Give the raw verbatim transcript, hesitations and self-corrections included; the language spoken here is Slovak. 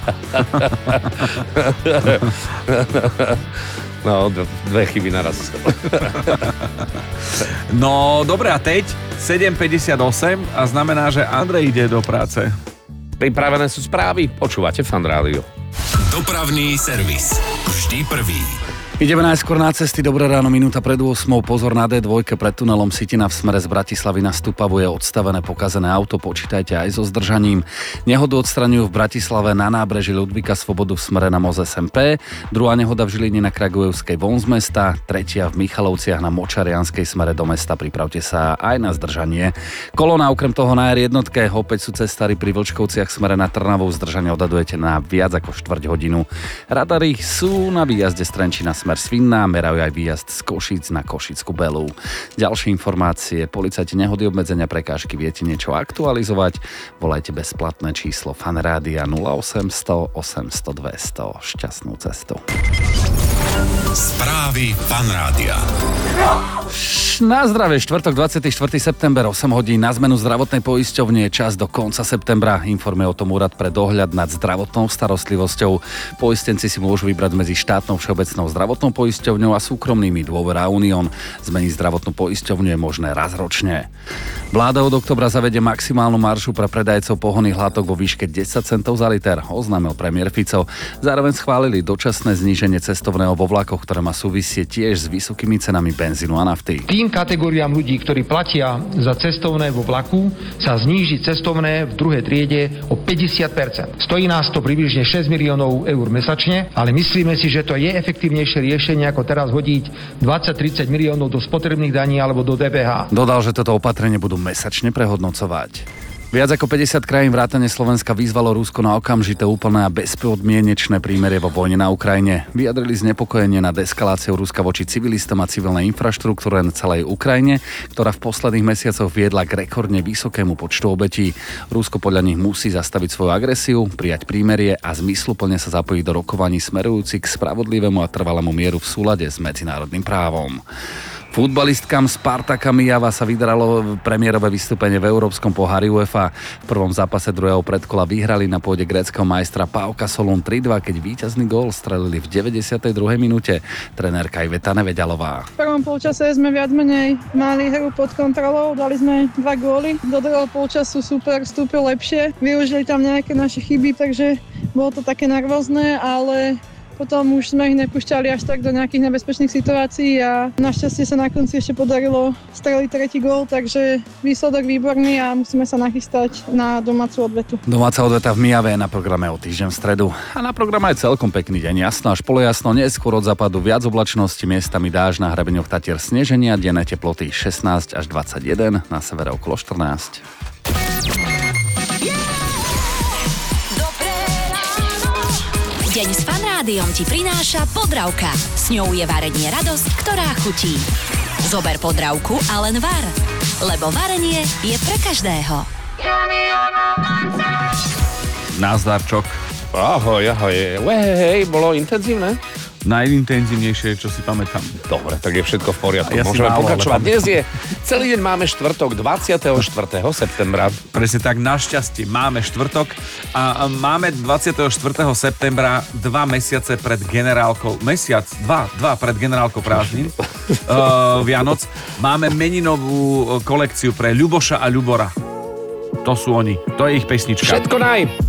No, dve chyby naraz. No, dobre, a teď sedem päťdesiatosem a znamená, že Andrej ide do práce. Pripravené sú správy. Počúvate Fan Rádio. Dopravný servis. Vždy prvý. Ideme najskôr na cesty. Dobré ráno, minúta pred ôsmou. Pozor na dé dva pred tunelom Sitina v smere z Bratislavy na Stupavu je odstavené pokazené auto. Počítajte aj so zdržaním. Nehodu odstraňujú v Bratislave na nábreží Ludvíka Svobodu v smere na most es em pé. Druhá nehoda v Žiline na Kragujevskej von z mesta. Tretia v Michalovciach na Močarianskej smere do mesta. Pripravte sa aj na zdržanie. Kolóna okrem toho na er jednotke. Opäť sú cestári pri Vlčkovciach smere na Trnavu. Zdržanie odhadujete na viac ako štvrť hodinu. Radary sú na výjazde z Trenčína smer Svinná, merajú aj výjazd z Košíc na Košickú Belú. Ďalšie informácie, policajti, nehody, obmedzenia, prekážky, viete niečo aktualizovať? Volajte bezplatné číslo Fan Rádia nula osemsto osemsto dvesto. Šťastnú cestu. Správy Fan Rádia. Na zdravie, štvrtok dvadsiateho štvrtého september, osem hodín na zmenu zdravotnej poisťovne, čas do konca septembra. Informuje o tom Úrad pre dohľad nad zdravotnou starostlivosťou. Poistenci si môžu vybrať medzi štátnou všeobecnou zdravotnou poisťovňou a súkromnými Dôvera Unión. Zmeniť zdravotnú poisťovňu je možné raz ročne. Vláda od oktobra zavede maximálnu maržu pre predajcov pohonných látok vo výške desať centov za liter, oznámil premiér Fico. Zároveň schválili dočasné zníženie cestovného vo vlakoch, ktoré má súvisieť tiež s vysokými cenami benzínu a nafty. Tým kategóriám ľudí, ktorí platia za cestovné vo vlaku, sa zníži cestovné v druhej triede o päťdesiat percent. Stojí nás to približne šesť miliónov eur mesačne, ale myslíme si, že to je efektívnejšie riešenie, ako teraz hodiť dvadsať tridsať miliónov do spotrebných daní alebo do dé pé há. Dodal, že toto opatrenie budú mesačne prehodnocovať. Viac ako päťdesiat krajín vrátane Slovenska vyzvalo Rusko na okamžité, úplné a bezpodmienečné prímerie vo vojne na Ukrajine. Vyjadrili znepokojenie nad eskaláciou Ruska voči civilistom a civilnej infraštruktúre na celej Ukrajine, ktorá v posledných mesiacoch viedla k rekordne vysokému počtu obetí. Rusko podľa nich musí zastaviť svoju agresiu, prijať prímerie a zmysluplne sa zapojiť do rokovaní smerujúcich k spravodlivému a trvalému mieru v súlade s medzinárodným právom. Futbalistkám Spartaka Mijava sa vydaralo premiérové vystúpenie v Európskom pohári UEFA. V prvom zápase druhého predkola vyhrali na pôde gréckeho majstra PAOK Solún tri dva, keď víťazný gól strelili v deväťdesiatej druhej minúte. Trenérka Iveta Neveďalová. V prvom polčase sme viac menej mali hru pod kontrolou, dali sme dva góly. Do druhého polčasu super vstúpil lepšie, využili tam nejaké naše chyby, takže bolo to také nervózne, ale potom už sme ich nepúšťali až tak do nejakých nebezpečných situácií a našťastie sa na konci ešte podarilo streliť tretí gól, takže výsledok výborný a musíme sa nachystať na domácu odvetu. Domáca odveta v Mijave je na programe o týždeň v stredu. A na programe je celkom pekný deň. Jasno až polojasno, neskôr od západu viac oblačnosti, miestami dážď, na hrebeňoch Tatier sneženia, denné teploty šestnásť až dvadsaťjeden, na severe okolo štrnásť. Deň s Fan Rádiom ti prináša Podravka. S ňou je varenie radosť, ktorá chutí. Zober Podravku a len var. Lebo varenie je pre každého. Názdarčok. Ahoj, ahoj. Hej, bolo intenzívne? Najintenzívnejšie, čo si pamätám. Dobre, tak je všetko v poriadku. Ja Môžeme málo, pokračovať. ale... Dnes je celý deň, máme štvrtok, dvadsiateho štvrtého septembra. Presne tak, našťastie máme štvrtok a máme dvadsiateho štvrtého septembra dva mesiace pred generálkou, mesiac, dva, dva pred generálkou prázdnin, uh, Vianoc. Máme meninovú kolekciu pre Ľuboša a Ľubora. To sú oni, to je ich pesnička. Všetko naj!